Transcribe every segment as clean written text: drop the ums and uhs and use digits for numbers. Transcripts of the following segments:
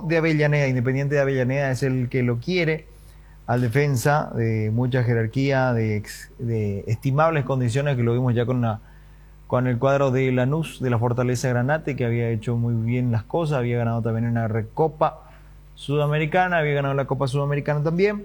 de Avellaneda, Independiente de Avellaneda es el que lo quiere, al defensa de mucha jerarquía, de estimables condiciones, que lo vimos ya con el cuadro de Lanús, de la Fortaleza Granate, que había hecho muy bien las cosas, había ganado también una Recopa Sudamericana, había ganado la Copa Sudamericana también.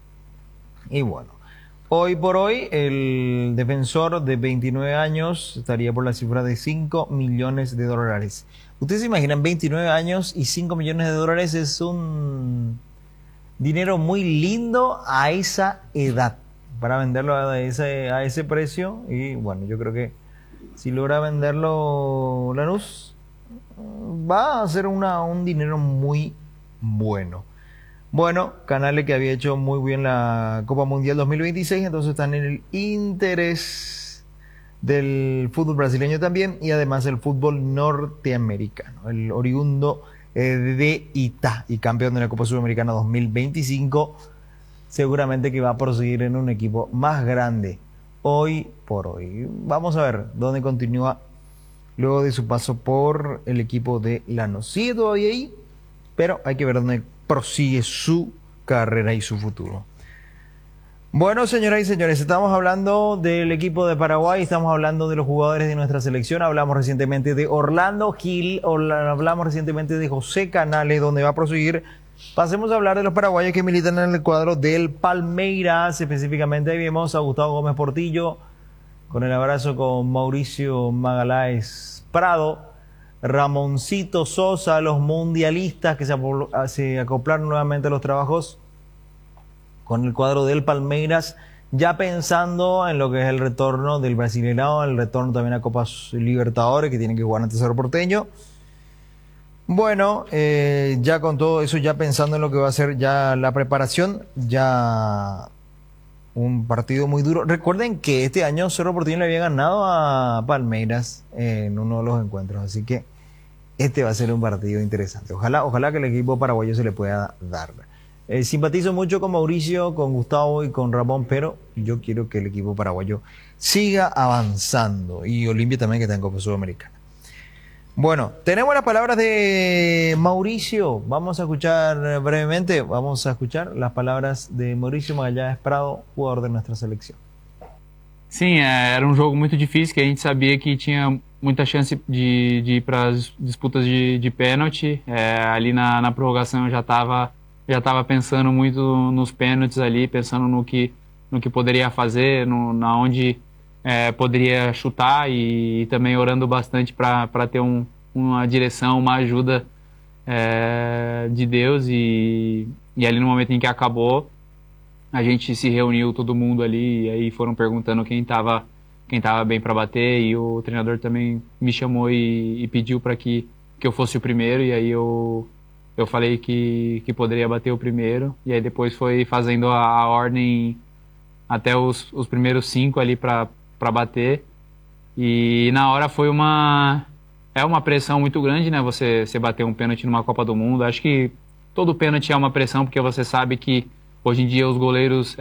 Y bueno, hoy por hoy el defensor de 29 años estaría por la cifra de 5 millones de dólares. Ustedes se imaginan, 29 años y 5 millones de dólares es un dinero muy lindo a esa edad, para venderlo a ese precio. Y bueno, yo creo que si logra venderlo Lanús, va a ser un dinero muy bueno. Bueno, Canales, que había hecho muy bien la Copa Mundial 2026, entonces están en el interés del fútbol brasileño también, y además el fútbol norteamericano. El oriundo de Itá y campeón de la Copa Sudamericana 2025, seguramente que va a proseguir en un equipo más grande hoy por hoy. Vamos a ver dónde continúa luego de su paso por el equipo de Lanús. Sigue todavía ahí, pero hay que ver dónde prosigue su carrera y su futuro. Bueno, señoras y señores, estamos hablando del equipo de Paraguay, estamos hablando de los jugadores de nuestra selección, hablamos recientemente de Orlando Gil, hablamos recientemente de José Canales, donde va a proseguir. Pasemos a hablar de los paraguayos que militan en el cuadro del Palmeiras. Específicamente ahí vemos a Gustavo Gómez Portillo, con el abrazo con Mauricio Magaláes Prado, Ramoncito Sosa, los mundialistas que se acoplaron nuevamente a los trabajos con el cuadro del Palmeiras, ya pensando en lo que es el retorno del Brasileirão, el retorno también a Copas Libertadores, que tienen que jugar ante Cerro Porteño. Bueno, ya con todo eso, ya pensando en lo que va a ser ya la preparación, ya un partido muy duro. Recuerden que este año Cerro Porteño le había ganado a Palmeiras en uno de los encuentros, así que este va a ser un partido interesante. Ojalá que el equipo paraguayo se le pueda dar. Simpatizo mucho con Mauricio, con Gustavo y con Ramón, pero yo quiero que el equipo paraguayo siga avanzando, y Olimpia también, que está en Copa Sudamericana. Bueno, tenemos las palabras de Mauricio. Vamos a escuchar brevemente, vamos a escuchar las palabras de Mauricio Magallanes Prado, jugador de nuestra selección. Sim, era um jogo muito difícil, que a gente sabia que tinha muita chance de ir para as disputas de pênalti. Ali na prorrogação eu já estava pensando muito nos pênaltis ali, pensando no que poderia fazer, na onde poderia chutar, e também orando bastante para ter uma direção, uma ajuda de Deus. E ali no momento em que acabou, a gente se reuniu, todo mundo ali, e aí foram perguntando quem estava bem para bater, e o treinador também me chamou e pediu para que eu fosse o primeiro, e aí eu falei que poderia bater o primeiro, e aí depois foi fazendo a ordem até os primeiros 5 ali para bater. E na hora foi uma pressão muito grande, né? Você bater um pênalti numa Copa do Mundo. Acho que todo pênalti é uma pressão, porque você sabe que hoje em dia os goleiros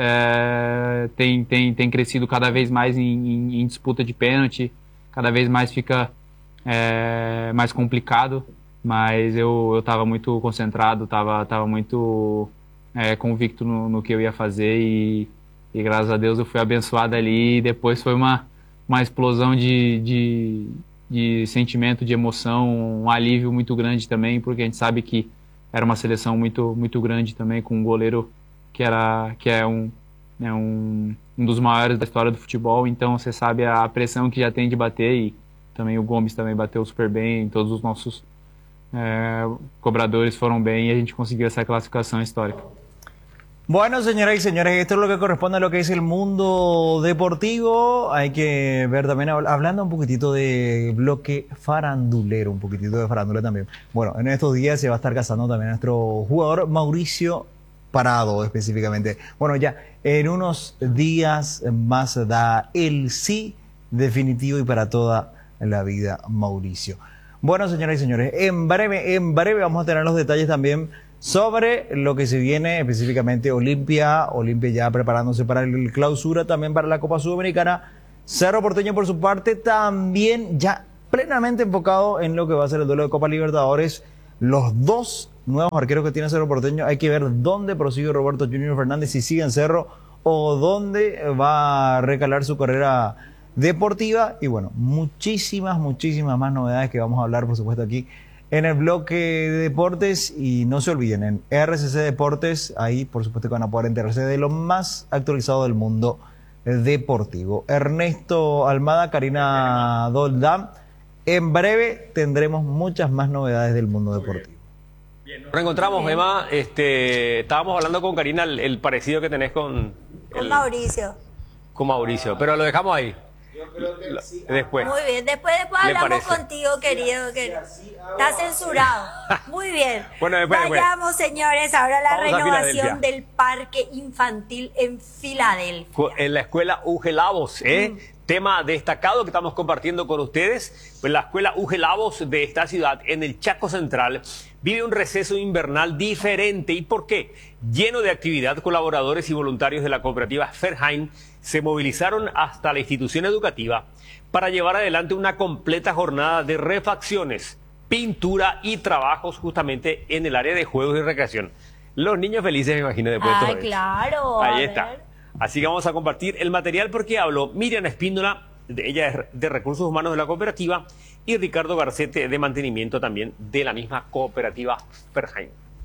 têm crescido cada vez mais em disputa de pênalti, cada vez mais fica mais complicado. Mas eu estava muito concentrado, estava muito convicto no que eu ia fazer, e graças a Deus eu fui abençoado ali. E depois foi uma explosão de sentimento, de emoção, um alívio muito grande também, porque a gente sabe que era uma seleção muito, muito grande também, com um goleiro que é um dos maiores da história do futebol. Então você sabe a pressão que já tem de bater, e também o Gomes também bateu super bem, todos os nossos cobradores fueron bien, y a gente consiguió esa clasificación histórica. Bueno, señoras y señores, esto es lo que corresponde a lo que es el mundo deportivo. Hay que ver también, hablando un poquitito de bloque farandulero, un poquitito de farándula también. Bueno, en estos días se va a estar casando también nuestro jugador Mauricio Prado, específicamente. Bueno, ya en unos días más da el sí definitivo y para toda la vida, Mauricio. Bueno, señoras y señores, en breve vamos a tener los detalles también sobre lo que se viene, específicamente Olimpia ya preparándose para el clausura, también para la Copa Sudamericana. Cerro Porteño, por su parte, también ya plenamente enfocado en lo que va a ser el duelo de Copa Libertadores. Los dos nuevos arqueros que tiene Cerro Porteño. Hay que ver dónde prosigue Roberto Junior Fernández, si sigue en Cerro o dónde va a recalar su carrera deportiva. Y bueno, muchísimas más novedades que vamos a hablar, por supuesto, aquí en el bloque de deportes. Y no se olviden, en RCC Deportes, ahí por supuesto que van a poder enterarse de lo más actualizado del mundo deportivo. Ernesto Almada, Karina Doldán, en breve tendremos muchas más novedades del mundo deportivo. Bien, nos reencontramos, Emma. Estábamos hablando con Karina el parecido que tenés con Mauricio. Con Mauricio, pero lo dejamos ahí. Yo creo que sí. Después. Muy bien, después hablamos contigo, querido. Que está censurado. Muy bien. Bueno, después. Vayamos, señores, ahora a la Vamos renovación del parque infantil en Filadelfia. En la escuela UG Lavos, tema destacado que estamos compartiendo con ustedes. Pues la escuela UG Lavos de esta ciudad, en el Chaco Central, vive un receso invernal diferente. ¿Y por qué? Lleno de actividad, colaboradores y voluntarios de la cooperativa Ferheim se movilizaron hasta la institución educativa para llevar adelante una completa jornada de refacciones, pintura y trabajos justamente en el área de juegos y recreación. Los niños felices, me imagino, después de todo esto. Claro. Ahí está. Así que vamos a compartir el material porque habló Miriam Espíndola, ella es de Recursos Humanos de la cooperativa, y Ricardo Garcete, de Mantenimiento también de la misma cooperativa Ferheim.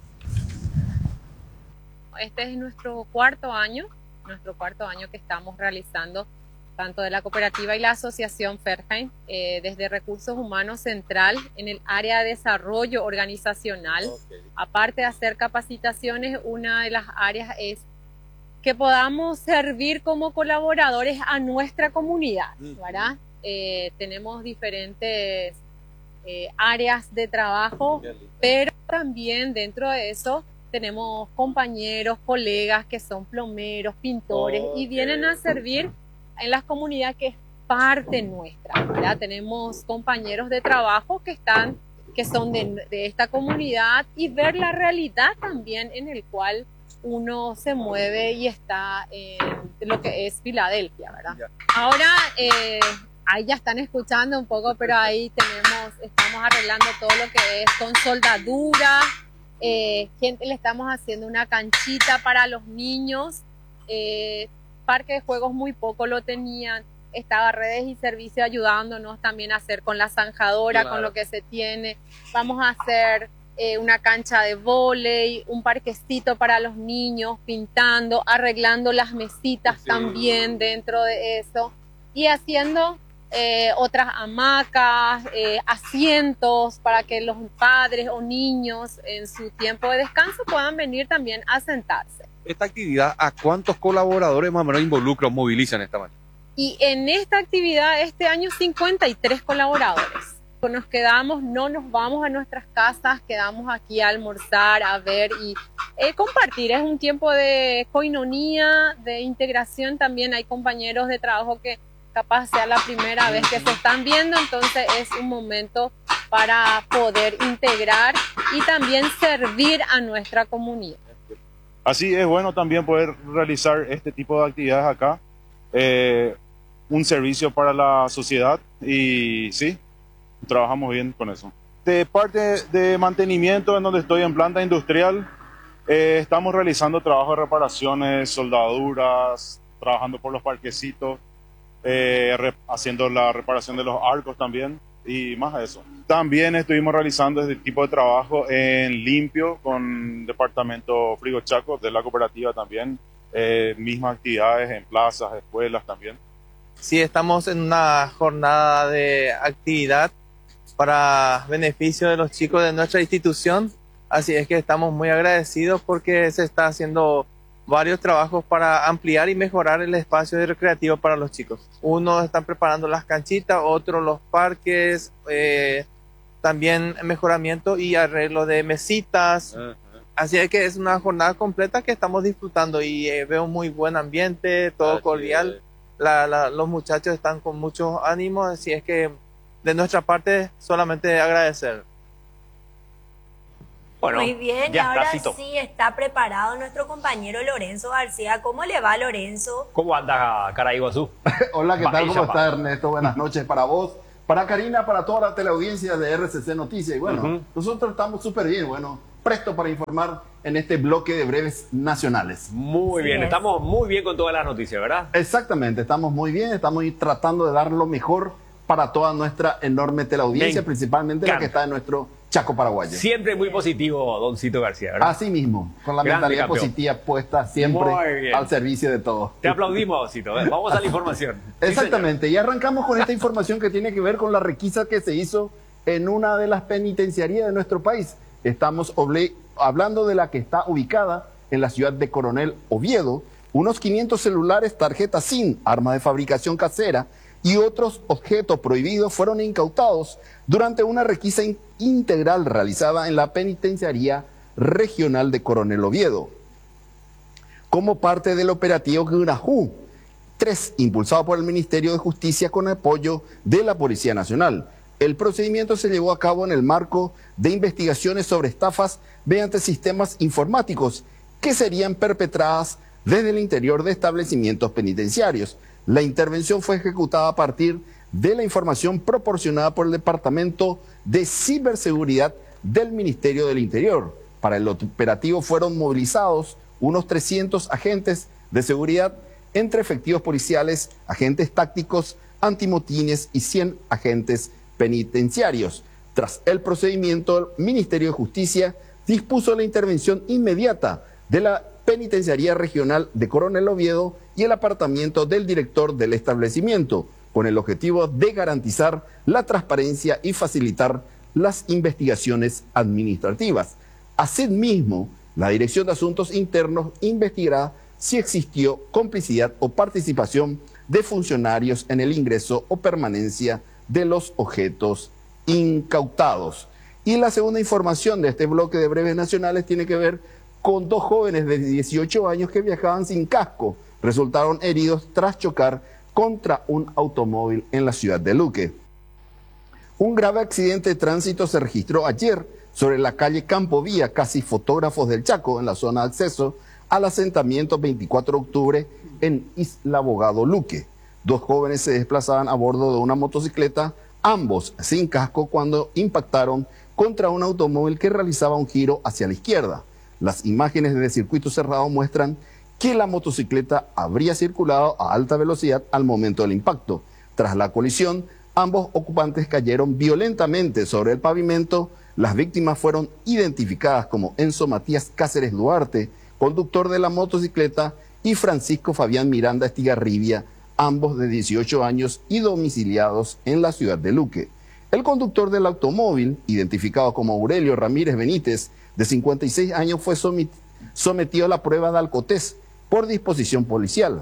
Este es nuestro cuarto año que estamos realizando tanto de la cooperativa y la asociación Ferheim, desde Recursos Humanos Central en el área de desarrollo organizacional. Aparte de hacer capacitaciones, una de las áreas es que podamos servir como colaboradores a nuestra comunidad, ¿verdad? Tenemos diferentes áreas de trabajo, pero también dentro de eso tenemos compañeros, colegas que son plomeros, pintores y vienen a servir en las comunidades que es parte nuestra, ¿verdad? Tenemos compañeros de trabajo que son de esta comunidad y ver la realidad también en el cual uno se mueve y está en lo que es Filadelfia, ¿verdad? Ahora, ahí ya están escuchando un poco, pero ahí estamos arreglando todo lo que es con soldadura. Le estamos haciendo una canchita para los niños. Parque de juegos muy poco lo tenían. Estaba Redes y Servicios ayudándonos también a hacer con la zanjadora, claro, con lo que se tiene. Vamos a hacer una cancha de vóley, un parquecito para los niños, pintando, arreglando las mesitas también dentro de eso y haciendo otras hamacas, asientos para que los padres o niños en su tiempo de descanso puedan venir también a sentarse. Esta actividad, ¿a cuántos colaboradores más o menos involucra o movilizan esta manera? Y en esta actividad este año 53 colaboradores. Nos quedamos, no nos vamos a nuestras casas, quedamos aquí a almorzar, a ver y compartir. Es un tiempo de coinonía, de integración. También hay compañeros de trabajo que capaz sea la primera vez que se están viendo, entonces es un momento para poder integrar y también servir a nuestra comunidad. Así es bueno también poder realizar este tipo de actividades acá, un servicio para la sociedad y sí, trabajamos bien con eso. De parte de mantenimiento, en donde estoy en planta industrial, estamos realizando trabajo de reparaciones, soldaduras, trabajando por los parquecitos, haciendo la reparación de los arcos también y más de eso. También estuvimos realizando este tipo de trabajo en limpio con departamento Frigo Chaco de la cooperativa también, mismas actividades en plazas, escuelas también. Sí, estamos en una jornada de actividad para beneficio de los chicos de nuestra institución, así es que estamos muy agradecidos porque se está haciendo varios trabajos para ampliar y mejorar el espacio recreativo para los chicos. Unos están preparando las canchitas, otros los parques, también mejoramiento y arreglo de mesitas. Así es que es una jornada completa que estamos disfrutando y veo muy buen ambiente, todo cordial. Los muchachos están con mucho ánimo, así es que de nuestra parte solamente agradecer. Bueno, muy bien, y ahora sí está preparado nuestro compañero Lorenzo García. ¿Cómo le va, Lorenzo? ¿Cómo anda, Caraiguazú? Hola, ¿qué tal? ¿Cómo está, Ernesto? Buenas noches para vos, para Karina, para toda la teleaudiencia de RCC Noticias. Y bueno, nosotros estamos súper bien. Bueno, prestos para informar en este bloque de breves nacionales. Muy bien, estamos muy bien con todas las noticias, ¿verdad? Exactamente, estamos muy bien, estamos tratando de dar lo mejor para toda nuestra enorme teleaudiencia, principalmente la que está en nuestro Chaco paraguayo. Siempre muy positivo, Doncito García, ¿verdad? Así mismo, con la Grande mentalidad campeón. positiva puesta siempre al servicio de todos. Te aplaudimos, Doncito. Vamos a la información. Exactamente, y arrancamos con esta información que tiene que ver con la requisa que se hizo en una de las penitenciarías de nuestro país. Estamos hablando de la que está ubicada en la ciudad de Coronel Oviedo. Unos 500 celulares, tarjetas SIM, armas de fabricación casera y otros objetos prohibidos fueron incautados durante una requisa integral realizada en la Penitenciaría Regional de Coronel Oviedo, como parte del operativo Gunajú 3, impulsado por el Ministerio de Justicia con apoyo de la Policía Nacional. El procedimiento se llevó a cabo en el marco de investigaciones sobre estafas mediante sistemas informáticos que serían perpetradas desde el interior de establecimientos penitenciarios. La intervención fue ejecutada a partir de la información proporcionada por el Departamento de Ciberseguridad del Ministerio del Interior. Para el operativo fueron movilizados unos 300 agentes de seguridad, entre efectivos policiales, agentes tácticos, antimotines y 100 agentes penitenciarios. Tras el procedimiento, el Ministerio de Justicia dispuso la intervención inmediata de la Penitenciaría Regional de Coronel Oviedo y el apartamiento del director del establecimiento, con el objetivo de garantizar la transparencia y facilitar las investigaciones administrativas. Asimismo, la Dirección de Asuntos Internos investigará si existió complicidad o participación de funcionarios en el ingreso o permanencia de los objetos incautados. Y la segunda información de este bloque de breves nacionales tiene que ver con dos jóvenes de 18 años que viajaban sin casco. Resultaron heridos tras chocar contra un automóvil en la ciudad de Luque. Un grave accidente de tránsito se registró ayer sobre la calle Campo Vía, casi Fotógrafos del Chaco, en la zona de acceso al asentamiento 24 de octubre en Isla Abogado, Luque. Dos jóvenes se desplazaban a bordo de una motocicleta, ambos sin casco, cuando impactaron contra un automóvil que realizaba un giro hacia la izquierda. Las imágenes de circuito cerrado muestran que la motocicleta habría circulado a alta velocidad al momento del impacto. Tras la colisión, ambos ocupantes cayeron violentamente sobre el pavimento. Las víctimas fueron identificadas como Enzo Matías Cáceres Duarte, conductor de la motocicleta, y Francisco Fabián Miranda Estigarribia, ambos de 18 años y domiciliados en la ciudad de Luque. El conductor del automóvil, identificado como Aurelio Ramírez Benítez, de 56 años, fue sometido a la prueba de alcotés por disposición policial.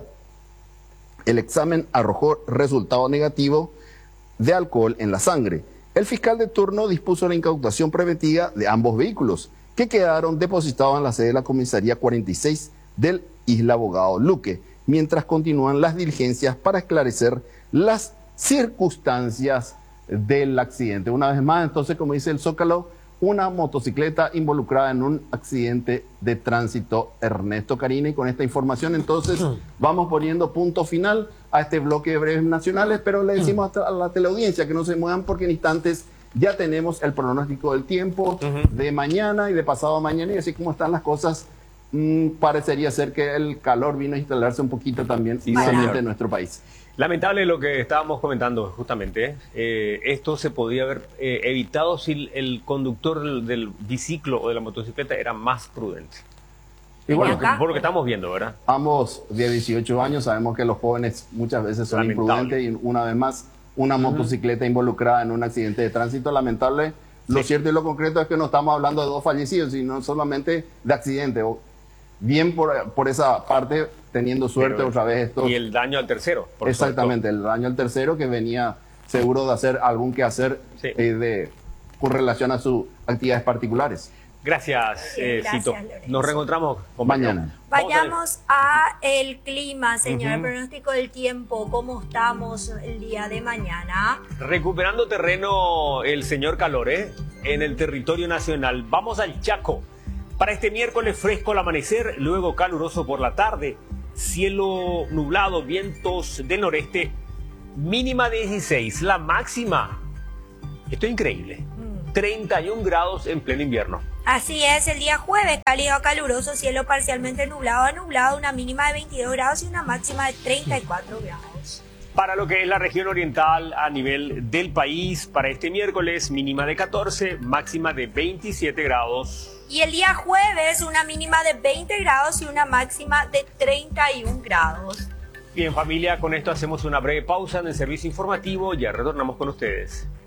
El examen arrojó resultado negativo de alcohol en la sangre. El fiscal de turno dispuso la incautación preventiva de ambos vehículos, que quedaron depositados en la sede de la comisaría 46 del Isla Abogado Luque, mientras continúan las diligencias para esclarecer las circunstancias del accidente. Una vez más, entonces, como dice el Zócalo, una motocicleta involucrada en un accidente de tránsito, Ernesto Karina. Y con esta información, entonces, vamos poniendo punto final a este bloque de breves nacionales, pero le decimos a la teleaudiencia que no se muevan, porque en instantes ya tenemos el pronóstico del tiempo de mañana y de pasado mañana, y así como están las cosas, parecería ser que el calor vino a instalarse un poquito también nuevamente en nuestro país. Lamentable lo que estábamos comentando justamente. Esto se podía haber evitado si el conductor del biciclo o de la motocicleta era más prudente. Y bueno, por lo que estamos viendo, ¿verdad? Ambos de 18 años, sabemos que los jóvenes muchas veces son imprudentes, y una vez más, una motocicleta involucrada en un accidente de tránsito lamentable. Lo cierto y lo concreto es que no estamos hablando de dos fallecidos, sino solamente de accidente. Bien por esa parte, teniendo suerte. Pero otra vez esto. Y el daño al tercero. Exactamente, el daño al tercero, que venía seguro de hacer algún quehacer con relación a sus actividades particulares. Gracias, Cito. Lorenzo. Nos reencontramos mañana. Vayamos a el clima, señor. El pronóstico del tiempo. ¿Cómo estamos el día de mañana? Recuperando terreno el señor calor, en el territorio nacional. Vamos al Chaco. Para este miércoles, fresco al amanecer, luego caluroso por la tarde. Cielo nublado, vientos del noreste, mínima 16. La máxima, esto es increíble, 31 grados en pleno invierno. Así es, el día jueves, cálido a caluroso, cielo parcialmente nublado a nublado, una mínima de 22 grados y una máxima de 34 grados. Para lo que es la región oriental a nivel del país, para este miércoles, mínima de 14, máxima de 27 grados. Y el día jueves, una mínima de 20 grados y una máxima de 31 grados. Bien, familia, con esto hacemos una breve pausa en el servicio informativo. Ya retornamos con ustedes.